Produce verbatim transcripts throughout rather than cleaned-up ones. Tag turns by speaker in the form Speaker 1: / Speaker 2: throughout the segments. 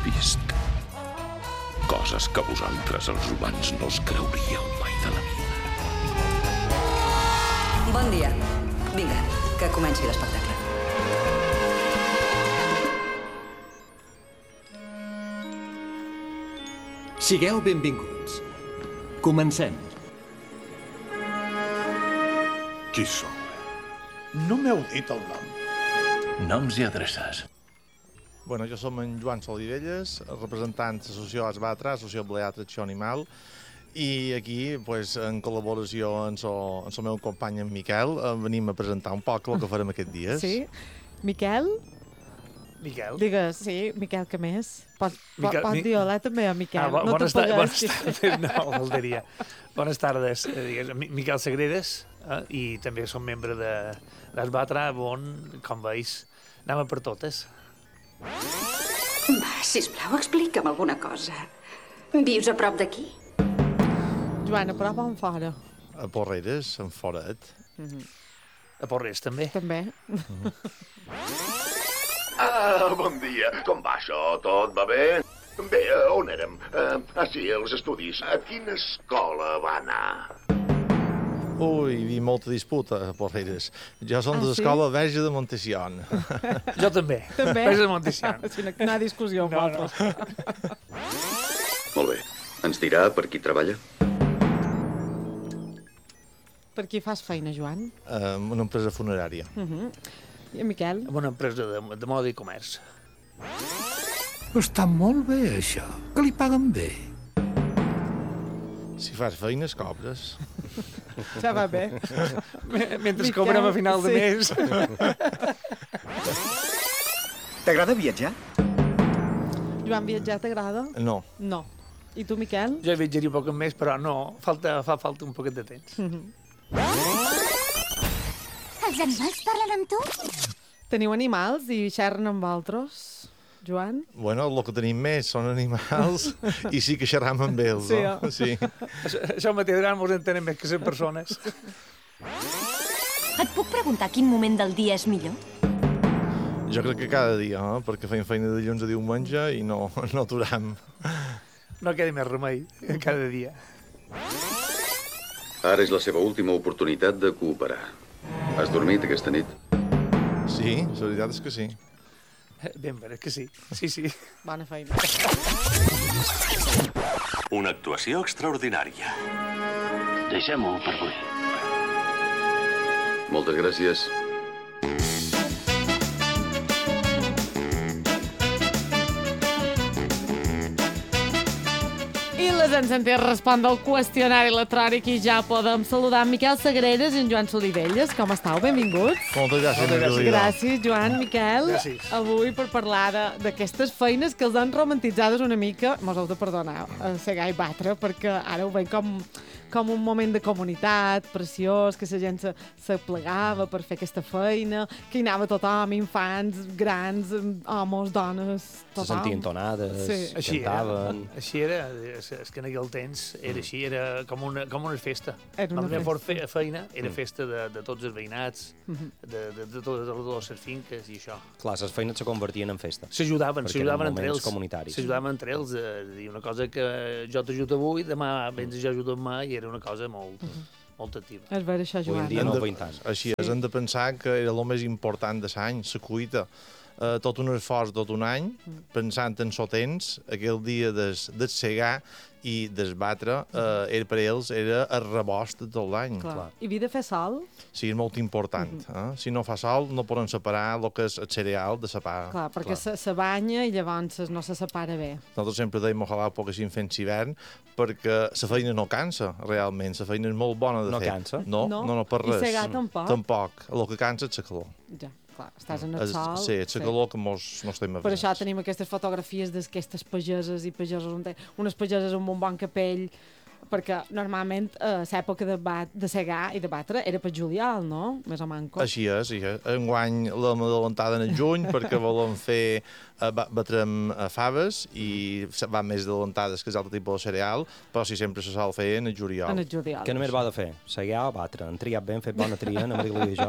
Speaker 1: vist. Coses que vosaltres, els humans, no us creuríeu mai de la vida.
Speaker 2: Bon dia. Vinga, que comenci l'espectacle.
Speaker 3: Sigueu benvinguts. Comencem.
Speaker 1: Qui sou?
Speaker 4: No m'heu dit el nom.
Speaker 1: Noms i adreces.
Speaker 4: Bueno, jo som en Joan Solivelles, representant de l'Associació Asbatra, Associació de Atracció Animal, i aquí, pues, en col·laboració amb el meu company en Miquel, venim a presentar un poc el que farem aquests dies.
Speaker 5: Sí. Miquel?
Speaker 6: Miquel?
Speaker 5: Digues, sí, Miquel, què més? Pot,
Speaker 6: Miquel,
Speaker 5: pot
Speaker 6: mi...
Speaker 5: dir hola també a Miquel.
Speaker 6: Ah, bo,
Speaker 5: no
Speaker 6: bones,
Speaker 5: te
Speaker 6: bones
Speaker 5: pagues.
Speaker 6: tardes, no, faltaria. Bones tardes, eh, digues, Miquel Sagredes, eh, i també som membre de d'Asbatra, on, com veus, anem per totes.
Speaker 7: Va, sisplau, explica'm alguna cosa. Vius a prop d'aquí?
Speaker 5: Joan, a prop o en fora?
Speaker 4: A Porreres, en Foret.
Speaker 5: Mm-hmm.
Speaker 6: A Porres, també.
Speaker 5: També.
Speaker 4: Mm-hmm.
Speaker 8: Ah, bon dia. Com va això? Tot va bé? Bé, on érem? Uh, ah, sí, els estudis. A quina escola va anar?
Speaker 4: Ui, hi havia molta disputa a Porreres. Jo som
Speaker 5: Ah,
Speaker 4: de
Speaker 5: sí?
Speaker 4: l'escola Verge de Montesión.
Speaker 6: Jo també.
Speaker 5: També?
Speaker 6: Ves de Montesión.
Speaker 5: Sí, no, no hi ha discussió.
Speaker 6: No, no.
Speaker 9: Molt bé. Ens dirà per qui treballa?
Speaker 5: Per qui fas feina, Joan?
Speaker 4: Uh, una empresa funerària.
Speaker 5: Uh-huh. I en Miquel?
Speaker 6: En una empresa de, de moda i comerç.
Speaker 3: Està molt bé, això. Que li paguen bé.
Speaker 4: Si fas feines, cobres.
Speaker 5: Ja va bé.
Speaker 6: Mentre
Speaker 5: Miquel,
Speaker 6: cobrem a final de
Speaker 5: sí.
Speaker 6: mes.
Speaker 3: T'agrada viatjar?
Speaker 5: Joan, viatjar t'agrada?
Speaker 4: No.
Speaker 5: No. I tu, Miquel?
Speaker 6: Jo viatjaria un poc més, però no, falta, fa falta un poquet de temps.
Speaker 10: Els animals parlen amb tu?
Speaker 5: Teniu animals i xerren amb altres, Joan?
Speaker 4: Bueno, el que tenim més són animals i sí que xerram amb ells,
Speaker 5: Sí,
Speaker 4: no?
Speaker 5: eh?
Speaker 4: Sí.
Speaker 6: Això, això mateix ara mos entenem més que cent persones.
Speaker 10: Et puc preguntar quin moment del dia és millor?
Speaker 4: Jo crec que cada dia, eh? Perquè feim feina de dilluns a diumenge i no, no aturam.
Speaker 6: No queda més remei, cada dia.
Speaker 9: Ara és la seva última oportunitat de cooperar. Has dormit aquesta nit?
Speaker 4: Sí, la veritat és que sí.
Speaker 6: Ben bé, que sí. Sí, sí.
Speaker 5: Bona feina.
Speaker 1: Una actuació extraordinària. Deixem-ho per avui.
Speaker 9: Moltes gràcies.
Speaker 5: I les han sentit respondre al qüestionari electrònic i ja podem saludar en Miquel Sagredes i en Joan Solivelles. Com estàu? Benvinguts.
Speaker 4: Moltes gràcies,
Speaker 6: Moltes gràcies.
Speaker 5: Gràcies, Joan, Miquel.
Speaker 6: Gràcies.
Speaker 5: Avui per parlar de- d'aquestes feines que els han romantitzades una mica, mos heu de perdonar, a segar i batre, perquè ara ho veiem com, com un moment de comunitat preciós, que la gent se, se plegava per fer aquesta feina, que hi anava tothom, infants, grans, homes, dones,
Speaker 11: Se
Speaker 5: tothom.
Speaker 11: sentien tonades,
Speaker 5: Sí.
Speaker 6: Així
Speaker 11: cantaven...
Speaker 6: era, així era, és, és que en aquell temps era així, era com una, com una festa.
Speaker 5: Era una
Speaker 6: La meva
Speaker 5: festa.
Speaker 6: fe, feina era festa de, de tots els veïnats, de, de, de, totes les finques i això.
Speaker 11: Clar, les feines se convertien en festa.
Speaker 6: S'ajudaven,
Speaker 11: Perquè
Speaker 6: s'ajudaven
Speaker 11: eren
Speaker 6: entre
Speaker 11: moments
Speaker 6: ells.
Speaker 11: comunitaris.
Speaker 6: S'ajudaven entre ells. Eh, dir una cosa que jo t'ajudo avui, demà vens jo ajudo demà, i era una cosa molt, molt activa.
Speaker 5: És vera això,
Speaker 11: Avui en
Speaker 5: Joan.
Speaker 11: dia
Speaker 4: Hem
Speaker 11: no
Speaker 4: de-
Speaker 11: ho veiem tant.
Speaker 4: Així és, hem de pensar que era el més important de l'any, la cuita. Eh, tot un esforç tot un any, pensant en el temps, aquell dia des, de segar i desbatre, eh, era per ells era el rebost de tot l'any.
Speaker 5: Clar. I havia de fer sol?
Speaker 4: Sí, és molt important. Eh? Si no fa sol, no poden separar el que és el cereal de la pa.
Speaker 5: Clar, perquè se, se banya i llavors no se separa bé.
Speaker 4: Nosaltres sempre dèiem ojalà ho poguessin fer en hivern, perquè la feina no cansa, realment. La feina és molt bona de
Speaker 11: No
Speaker 4: fer.
Speaker 11: cansa?
Speaker 4: No,
Speaker 5: No?
Speaker 4: no, no, per
Speaker 5: I
Speaker 4: res.
Speaker 5: segar tampoc?
Speaker 4: Tampoc. El que cansa és la calor.
Speaker 5: Ja, clar, estàs en el
Speaker 4: És,
Speaker 5: sol.
Speaker 4: sí, és la calor que mos, no estem
Speaker 5: Per això
Speaker 4: avisats.
Speaker 5: tenim aquestes fotografies d'aquestes pageses i pagesos, on te- unes pageses amb un bon capell, perquè normalment a l'època de, bat, de segar i de batre era per juliol, no? Més o manco.
Speaker 4: Així és, i enguany l'hem adelantada en el juny perquè volem fer, eh, ba- batrem eh, faves i se- van més adelantades que l'altre tipus de cereal, però si sempre se sol fer en el juliol.
Speaker 5: En el juliol.
Speaker 11: Què només va de fer? Segar o batre? Han triat ben, fet bona tria, no m'agradaria dir jo.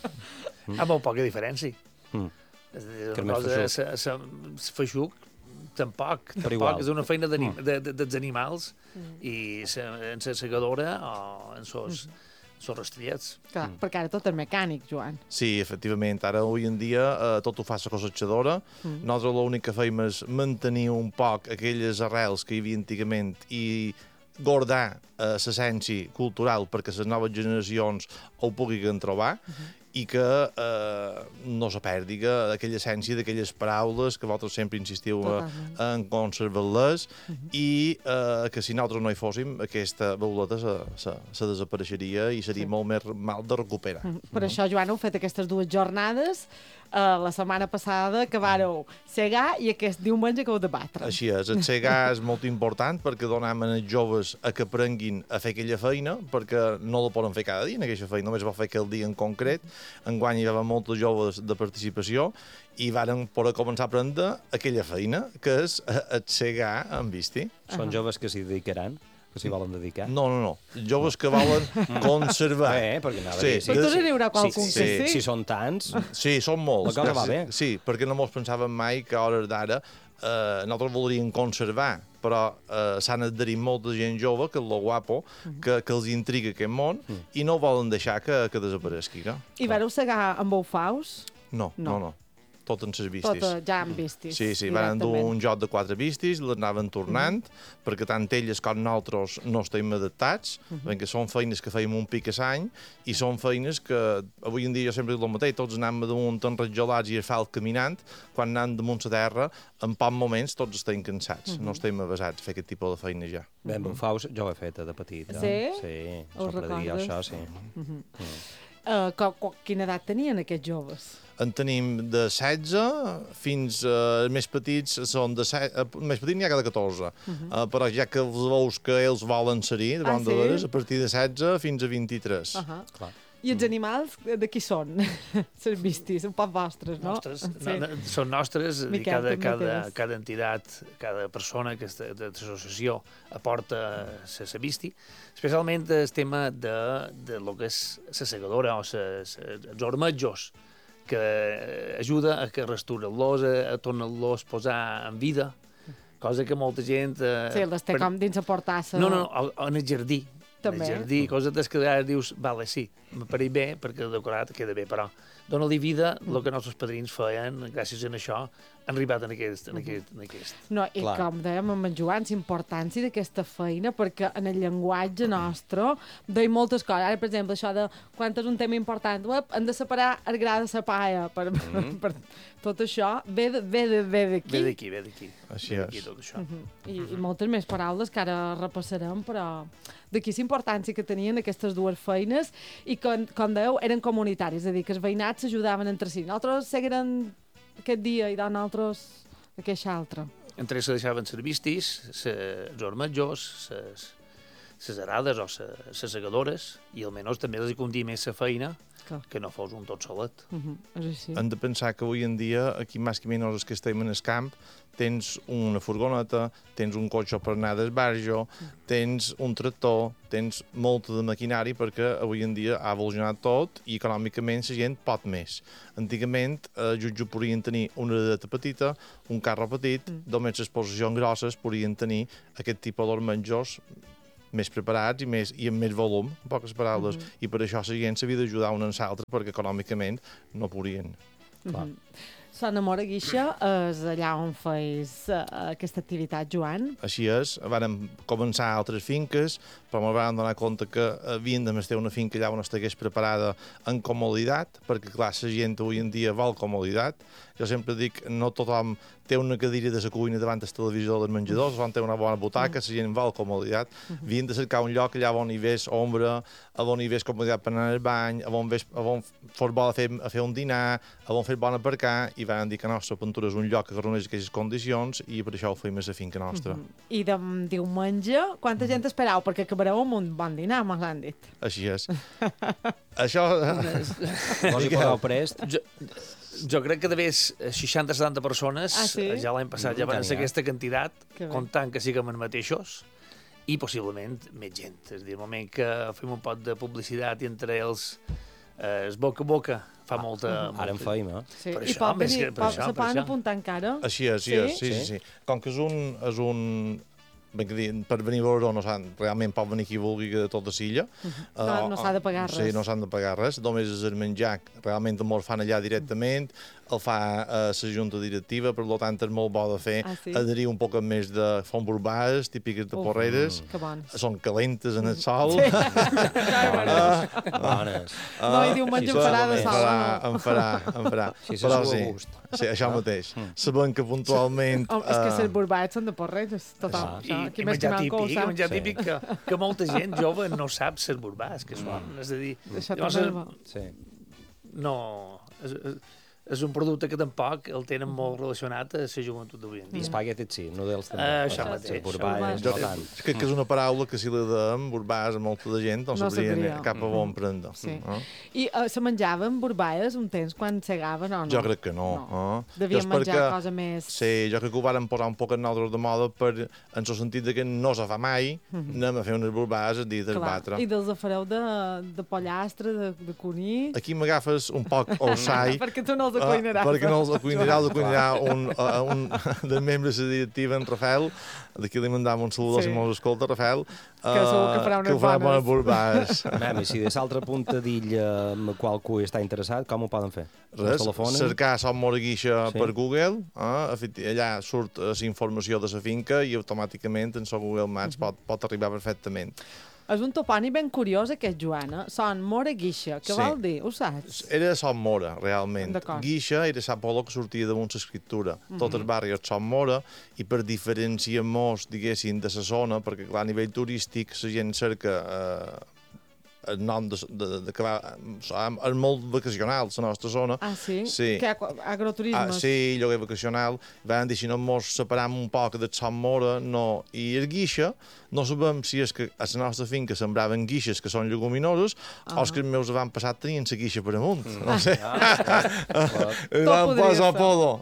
Speaker 6: Amb molt poca diferència.
Speaker 11: Mm.
Speaker 6: És a dir,
Speaker 11: Que
Speaker 6: una
Speaker 11: és més
Speaker 6: cosa,
Speaker 11: feixuc.
Speaker 6: se- se- feixuc, tampoc,
Speaker 11: Però
Speaker 6: tampoc.
Speaker 11: igual.
Speaker 6: És una feina d'anim-
Speaker 11: Mm.
Speaker 6: de, de, dels animals i se- en la segadora o en sos, sos rastrillets.
Speaker 5: Clar, perquè ara tot és mecànic, Joan.
Speaker 4: Sí, efectivament. Ara, avui en dia, eh, tot ho fa la cossetxadora.
Speaker 5: Mm.
Speaker 4: Nosaltres l'únic que fèiem és mantenir un poc aquelles arrels que hi havia antigament i guardar eh, l'essència cultural perquè les noves generacions ho puguin trobar i que eh, no se perdi aquella essència d'aquelles paraules que vosaltres sempre insistiu a, en conservar-les i eh, que si nosaltres no hi fóssim, aquesta bauleta se, se, se desapareixeria i seria
Speaker 5: Sí.
Speaker 4: molt més mal de recuperar.
Speaker 5: Per això, Joan, heu fet aquestes dues jornades eh, la setmana passada que vareu segar i aquest diumenge que heu de batre.
Speaker 4: Així és, el segar és molt important perquè donem als joves a que aprenguin a fer aquella feina, perquè no la poden fer cada dia en aquesta feina, només va fer aquell dia en concret. Enguany hi havia molts joves de participació i varen poder començar a aprendre aquella feina, que és el segar en bisti.
Speaker 11: Són joves que s'hi dedicaran, que s'hi volen dedicar?
Speaker 4: No, no, no. Joves que volen conservar.
Speaker 11: Bé, perquè anava
Speaker 4: Sí,
Speaker 11: a dir...
Speaker 5: Però tots n'hi haurà qualcun
Speaker 11: si,
Speaker 5: que
Speaker 11: si,
Speaker 5: sí.
Speaker 11: Si són tants...
Speaker 4: Sí, són molts.
Speaker 11: La cosa va bé.
Speaker 4: Sí, perquè no mos pensàvem mai que a hores d'ara eh, nosaltres voldríem conservar, però eh, s'han adherit molta gent jove, que és lo guapo, que, que els intriga aquest món i no volen deixar que, que desapareixi. No?
Speaker 5: I vareu segar amb boufaus?
Speaker 4: No,
Speaker 5: No.
Speaker 4: no, no. Tot en ses vistis.
Speaker 5: Tot eh, ja amb vistis.
Speaker 4: Sí, sí, van dur
Speaker 5: directament.
Speaker 4: un joc de quatre vistis, les anaven tornant, perquè tant elles com nosaltres no estem adaptats, perquè són feines que feim un pic a l'any, i són feines que, avui en dia jo sempre dic el mateix, tots anem damunt enrajolats i asfalt caminant, quan anem damunt la terra, en pocs moments tots estem cansats, no estem avasats a fer aquest tipus de feina ja.
Speaker 11: Bé, amb Bufaus jo ho he fet de petit.
Speaker 5: Sí?
Speaker 11: Sí,
Speaker 5: Us
Speaker 11: sempre dia
Speaker 5: recordes?
Speaker 11: això, sí.
Speaker 5: Mhm. Eh, co- co- quina edat tenien aquests joves?
Speaker 4: En tenim de setze fins a més petits, són de set, uh, més petits n'hi ha cada catorze, uh, però ja que els veus que ells volen ser-hi,
Speaker 5: Ah,
Speaker 4: de
Speaker 5: sí?
Speaker 4: veres, a partir de setze fins a vint-i-tres.
Speaker 5: Uh -huh. I els animals, de qui són? Les vistis, un poc vostres, no?
Speaker 6: Nostres, no, no, són nostres i
Speaker 5: Miquel,
Speaker 6: cada,
Speaker 5: també
Speaker 6: cada,
Speaker 5: tens.
Speaker 6: cada entitat, cada persona que està de l'associació aporta la sa visti, especialment el tema de, de lo que és la segadora o ses, els ormetjos, que ajuda a que restaurar-los, a, a tornar-los a posar en vida, cosa que molta gent... Eh,
Speaker 5: Sí, les té
Speaker 6: per-
Speaker 5: com dins a portassa.
Speaker 6: No, no, no, en el jardí.
Speaker 5: També.
Speaker 6: En el jardí, coses des que ara dius, vale, sí, m'apareix bé, perquè decorat queda bé, però dona-li vida el que els nostres padrins feien, gràcies a això, han arribat en aquest... En aquest, en aquest.
Speaker 5: No, i
Speaker 11: Clar.
Speaker 5: com dèiem amb en Joan, l'importància d'aquesta feina, perquè en el llenguatge nostre deim moltes coses. Ara, per exemple, això de quan és un tema important, uep, hem de separar el gra de la paia, per, mm. per tot això, ve de- ve de- ve d'aquí.
Speaker 6: Ve d'aquí, ve d'aquí.
Speaker 4: Així
Speaker 6: Ve d'aquí
Speaker 4: és.
Speaker 6: tot això.
Speaker 5: I, I moltes més paraules que ara repassarem, però d'aquí la importància que tenien aquestes dues feines i com, com dèieu, eren comunitaris, és a dir, que els veïnats s'ajudaven entre si. Nosaltres seguirem aquest dia i nosaltres aquest altre.
Speaker 6: Entre se deixaven ser vistis, se- els ormetjos, ses, ses arades o se- ses segadores, i almenys també els hi condia més la feina,
Speaker 5: Clar.
Speaker 6: que no fos un tot solet.
Speaker 5: Uh -huh. És així.
Speaker 4: Hem de pensar que avui en dia, aquí més que menys els que estem en el camp, tens una furgoneta, tens un cotxe per anar d'esbarjo, tens un tractor, tens molta de maquinari, perquè avui en dia ha evolucionat tot i econòmicament la gent pot més. Antigament, eh, jutjos podien tenir una edeta petita, un carro petit, mm. només les posicions grosses podien tenir aquest tipus d'ormenjos més preparats i, més, i amb més volum, en poques paraules, mm -hmm. i per això la gent s'havia d'ajudar una amb l'altra, perquè econòmicament no podien.
Speaker 5: Clar. Mm -hmm. Son Amor a Guixa és allà on feis uh, aquesta activitat, Joan?
Speaker 4: Així és, vàrem començar a altres finques, però ens vam donar compte que havien de mestre una finca allà on estigués preparada en comoditat, perquè, clar, la gent avui en dia vol comoditat. Jo sempre dic, no tothom té una cadira de la cuina davant del televisor dels menjadors, on té una bona butaca, la gent vol comoditat. Havien de cercar un lloc allà on hi ves ombra, on hi ves comoditat per anar al bany, on, ves, on fos bo a fer, a fer un dinar, on fer bon aparcar, i van dir que la nostra pintura és un lloc que reuneix aquestes condicions i per això ho feim a la finca nostra.
Speaker 5: Mm-hmm. I de diumenge, quanta gent esperau? Perquè acabareu amb un bon dinar, me l'han dit.
Speaker 4: Així és. Això...
Speaker 11: Vos hi podeu prest?
Speaker 6: Jo, jo crec que d'haver seixanta a setanta persones,
Speaker 5: Ah, sí?
Speaker 6: ja l'any passat ja van ser aquesta quantitat,
Speaker 5: Que bé.
Speaker 6: comptant que siguem els mateixos, i possiblement més gent. És a dir, el moment que fem un pot de publicitat i entre ells eh, es boca a boca fa molta...
Speaker 11: Ara en feim, eh?
Speaker 5: Sí.
Speaker 6: Per
Speaker 5: I
Speaker 6: això,
Speaker 5: pot
Speaker 6: més
Speaker 5: venir,
Speaker 6: que per
Speaker 5: pot,
Speaker 6: això,
Speaker 5: se
Speaker 6: per
Speaker 5: poden
Speaker 6: això.
Speaker 5: apuntar encara?
Speaker 4: Així és, sí, sí, sí, sí. Com que és un... És un ben que dir, per venir a veure no s'han, realment pot venir qui vulgui de tota l'illa.
Speaker 5: Uh -huh. no no s'ha de pagar res.
Speaker 4: Sí, no s'han de pagar res. Només és el menjar, realment el fan allà directament, el fa la junta directiva, per tant és molt bo de fer,
Speaker 5: ah, sí?
Speaker 4: adherir un poc més de font burbades, típiques de Porreres.
Speaker 5: Que bons.
Speaker 4: Són calentes en el sol.
Speaker 5: Sí.
Speaker 11: Bones. Bones.
Speaker 5: No, i diumenge em farà de sol.
Speaker 4: Em farà, em farà.
Speaker 11: Sí,
Speaker 4: Però sí, sí, això mateix. Sabem que puntualment...
Speaker 5: Oh, és que les burbades són de Porreres, total.
Speaker 6: I, i menjar típic, i menjar típic que, que molta gent jove no sap ser burbàs, que són, és a dir...
Speaker 5: Això
Speaker 6: llavors,
Speaker 11: sí.
Speaker 6: No... És, és, és un producte que tampoc el tenen molt relacionat a la joventut d'avui en dia.
Speaker 11: Espaguetis sí, noodles també.
Speaker 6: Uh, això mateix.
Speaker 11: Burbades, no tant.
Speaker 4: Crec que és una paraula que si la dèiem, burbades, a molta de gent no, no sabrien cap a on prendre.
Speaker 5: Sí.
Speaker 4: No?
Speaker 5: I uh, se menjaven burbades un temps quan segaven o no?
Speaker 4: Jo crec que no.
Speaker 5: no.
Speaker 4: Eh?
Speaker 5: Devien menjar perquè, cosa més...
Speaker 4: Sí, jo crec que ho varen posar un poc en nosaltres de moda per, en el sentit de que no se fa mai, mm -hmm. anem a fer unes burbades el dia del batre.
Speaker 5: I dels fareu de, de pollastre, de, de cuní...
Speaker 4: Aquí m'agafes un poc orsai.
Speaker 5: Perquè tu no els cuinaràs.
Speaker 4: Uh, perquè no els cuinarà, els cuinarà un, uh, un dels membres de la directiva, en Rafael. D'aquí li mandam un salut, sí. Si mos escolta, Rafael. Uh,
Speaker 5: que segur que farà unes
Speaker 4: que farà bones
Speaker 5: burbades.
Speaker 11: Mem, I si de l'altra punta d'illa amb qualcú està interessat, com ho poden fer?
Speaker 4: Res, cercar Som Mora Guixa sí. per Google, eh? Allà surt la informació de la finca i automàticament en el Google Maps uh -huh. pot, pot arribar perfectament.
Speaker 5: És un topònim ben curiós, aquest, Joana. Son Mora Guixa. Què sí. vol dir? Ho saps?
Speaker 4: Era Som Mora, realment. Guixa era la Polo que sortia damunt l'escriptura. Uh -huh. Tot el barri és Som Mora i per diferenciar-nos, diguéssim, de la zona, perquè clar, a nivell turístic la gent cerca... Eh, el nom de, de, de que va... És molt vacacional, la nostra zona.
Speaker 5: Ah, sí?
Speaker 4: Sí.
Speaker 5: Que agroturisme.
Speaker 4: Ah, sí, lloguer vacacional. Van dir, si no mos separam un poc de Som Mora, no. I el guixa, no sabem si és que a la nostra finca sembraven guixes que són lleguminosos ah. o és que els meus van passar tenint la guixa per amunt. Mm. No sé. Van posar podo.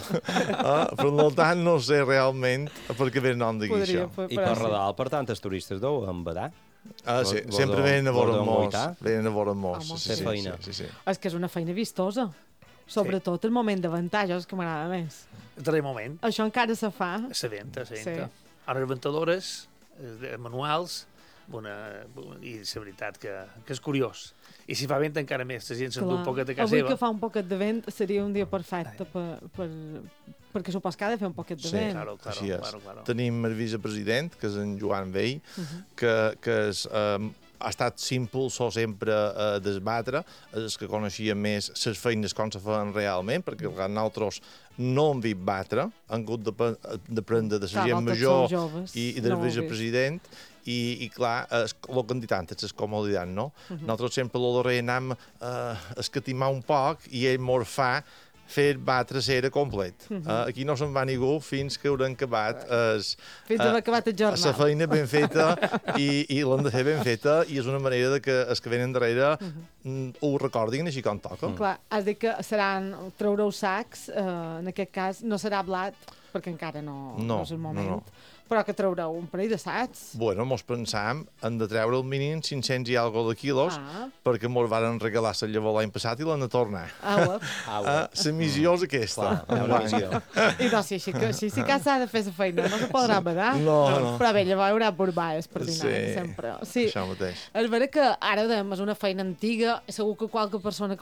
Speaker 4: Per tant, no sé realment per què ve el nom de guixa.
Speaker 11: I per Redal, per tant, els turistes deuen badar.
Speaker 4: Ah, sí, sempre venen a veure'm-mos. Venen a veure'm-mos.
Speaker 5: Ah,
Speaker 4: sí, sí,
Speaker 11: feina.
Speaker 4: Sí, sí, sí.
Speaker 5: És que és una feina vistosa. Sobretot sí. el moment d'avantatges, que m'agrada més.
Speaker 6: El darrer moment.
Speaker 5: Això encara se fa.
Speaker 6: Se venta, se venta.
Speaker 5: Sí.
Speaker 6: Ara les ventadores, manuals, una, i la veritat que, que és curiós. I si fa vent encara més, la gent s'endú un poquet de casa
Speaker 5: Avui
Speaker 6: seva.
Speaker 5: que fa un poquet de vent seria un dia perfecte per, per, perquè supos que ha de fer un poquet de
Speaker 4: sí,
Speaker 5: vent.
Speaker 6: Claro, claro,
Speaker 4: així és.
Speaker 6: Claro, claro.
Speaker 4: Tenim el vicepresident, que és en Joan Vell, uh -huh. que, que és... Um, ha estat s'impulsor sempre a desbatre, els que coneixien més les feines com se feien realment, perquè nosaltres no hem vist batre, han hagut de prendre de la gent major i, i del no vicepresident, i, i clar, el que han dit antes, és comoditat, no? Uh -huh. Nosaltres sempre el darrer anem a uh, escatimar un poc i ell mos fa fer batre cera complet. Uh -huh. uh, aquí no se'n va ningú fins que haurem acabat es,
Speaker 5: fins uh, haver acabat el jornal.
Speaker 4: La feina ben feta i, i l'hem de fer ben feta i és una manera de que els que venen darrere uh -huh. ho recordin així com toca.
Speaker 5: Uh -huh. Clar, has dit que seran treure els sacs, uh, en aquest cas no serà blat, perquè encara no, no, no és el moment. No, no. Però que traureu un parell de sacs.
Speaker 4: Bueno, mos pensam, hem de treure el mínim cinc-cents i algo de quilos, ah. perquè mos varen regalar la llavor l'any passat i l'han de tornar.
Speaker 5: Ah, web.
Speaker 4: Ah, web. La missió és aquesta.
Speaker 11: Clar, una missió.
Speaker 5: I no, si així que, si, si que s'ha de fer la feina, no se podrà badar.
Speaker 4: No, no.
Speaker 5: Però bé, llavors hi haurà burbades per dinar,
Speaker 4: sí,
Speaker 5: sempre. Sí,
Speaker 4: això mateix.
Speaker 5: És vera que ara, dèiem, és una feina antiga, segur que qualque persona que